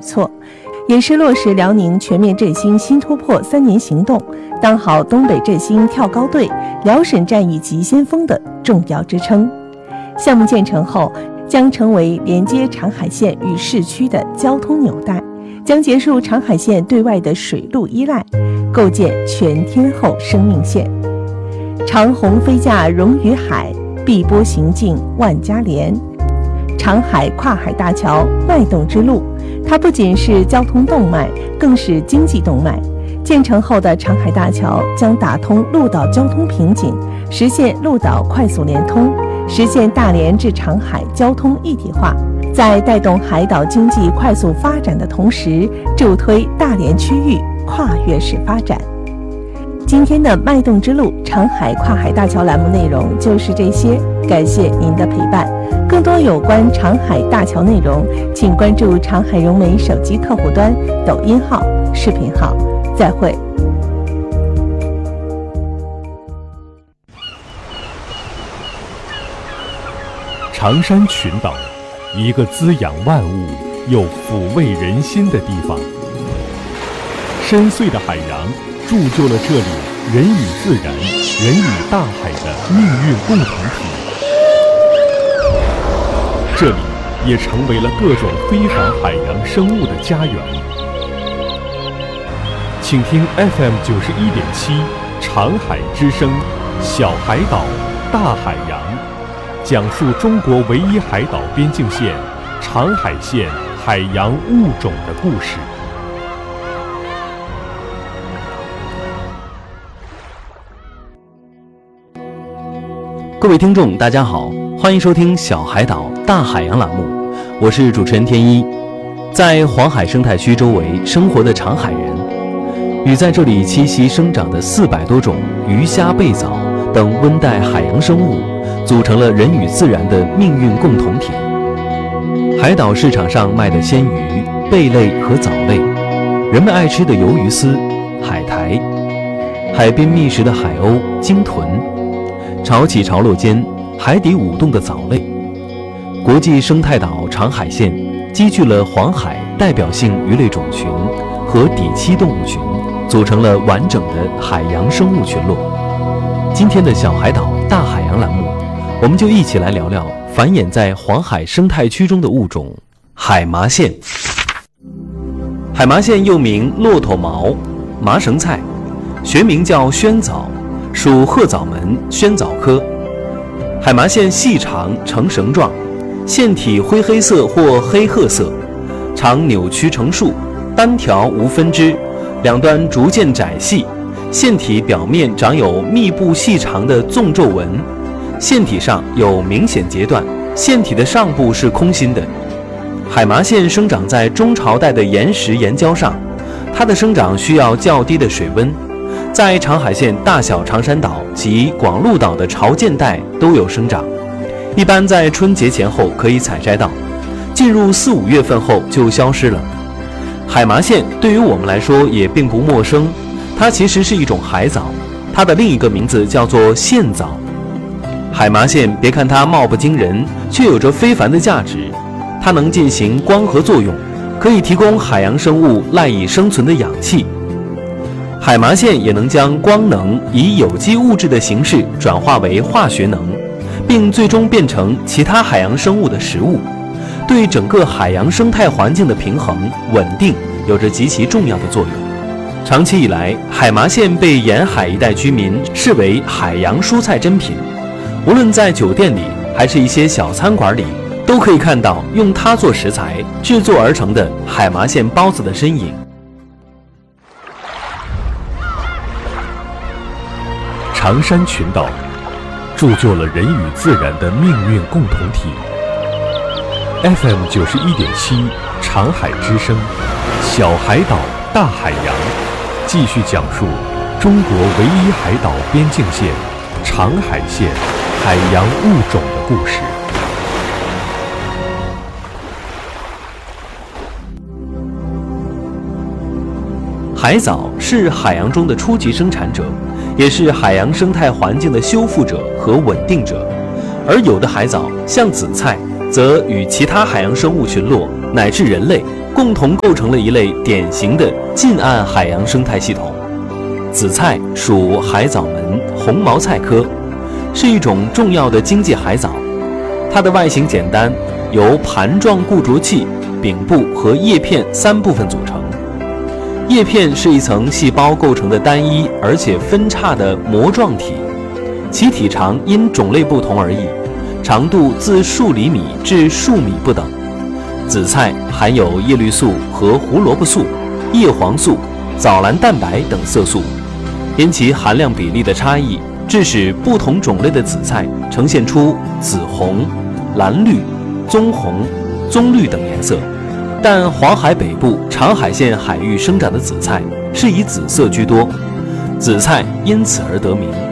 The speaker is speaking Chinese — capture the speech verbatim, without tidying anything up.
措，也是落实辽宁全面振兴新突破三年行动，当好东北振兴跳高队、辽沈战役急先锋的重要支撑。项目建成后，将成为连接长海县与市区的交通纽带，将结束长海县对外的水路依赖，构建全天候生命线。长虹飞架融于海，碧波行进万家连。长海跨海大桥脉动之路，它不仅是交通动脉，更是经济动脉。建成后的长海大桥将打通陆岛交通瓶颈，实现陆岛快速连通，实现大连至长海交通一体化，在带动海岛经济快速发展的同时，助推大连区域跨越式发展。今天的脉动之路长海跨海大桥栏目内容就是这些，感谢您的陪伴。更多有关长海大桥内容，请关注长海融媒手机客户端、抖音号、视频号。再会。 长山群岛，一个滋养万物又抚慰人心的地方。深邃的海洋铸就了这里人与自然、人与大海的命运共同体。这里也成为了各种非凡海洋生物的家园。请听 F M 九十一点七长海之声，小海岛，大海洋，讲述中国唯一海岛边境线长海县海洋物种的故事。 各位听众大家好，欢迎收听小海岛大海洋栏目，我是主持人天一。在黄海生态区周围生活的长海人，与在这里栖息生长的四百多种鱼虾贝藻等温带海洋生物，组成了人与自然的命运共同体。海岛市场上卖的鲜鱼、贝类和藻类，人们爱吃的鱿鱼丝、海苔，海边觅食的海鸥、鲸豚，潮起潮落间海底舞动的藻类。国际生态岛长海县积聚了黄海代表性鱼类种群和底栖动物群，组成了完整的海洋生物群落。今天的小海岛大海洋栏目，我们就一起来聊聊繁衍在黄海生态区中的物种海麻苋。海麻苋又名骆驼毛、麻绳菜，学名叫萱藻，属褐藻门萱藻科。海麻苋细长呈绳状，苋体灰黑色或黑褐色，常扭曲成束，单条无分支，两端逐渐窄细，苋体表面长有密布细长的纵皱纹，苋体上有明显截断，苋体的上部是空心的。海麻苋生长在中潮带的岩石岩礁上，它的生长需要较低的水温，在长海县大小长山岛及广鹿岛的潮间带都有生长，一般在春节前后可以采摘到，进入四五月份后就消失了。海麻苋对于我们来说也并不陌生，它其实是一种海藻，它的另一个名字叫做苋藻。海麻苋别看它貌不惊人，却有着非凡的价值。它能进行光合作用，可以提供海洋生物赖以生存的氧气。海麻苋也能将光能以有机物质的形式转化为化学能，并最终变成其他海洋生物的食物，对整个海洋生态环境的平衡稳定有着极其重要的作用。长期以来，海麻苋被沿海一带居民视为海洋蔬菜珍品，无论在酒店里还是一些小餐馆里，都可以看到用它做食材制作而成的海麻苋包子的身影。 长山群岛铸就了人与自然的命运共同体。F M 九十一点七长海之声，小海岛大海洋，继续讲述中国唯一海岛边境线长海县海洋物种的故事。 海藻是海洋中的初级生产者，也是海洋生态环境的修复者和稳定者，而有的海藻像紫菜，则与其他海洋生物群落乃至人类共同构成了一类典型的近岸海洋生态系统。紫菜属海藻门红毛菜科，是一种重要的经济海藻。它的外形简单，由盘状固着器、柄部和叶片三部分组成。叶片是一层细胞构成的单一而且分叉的膜状体，其体长因种类不同而异，长度自数厘米至数米不等。紫菜含有叶绿素和胡萝卜素、叶黄素、藻蓝蛋白等色素，因其含量比例的差异，致使不同种类的紫菜呈现出紫红、蓝绿、棕红、棕绿等颜色。但黄海北部长海线海域生长的紫菜是以紫色居多，紫菜因此而得名。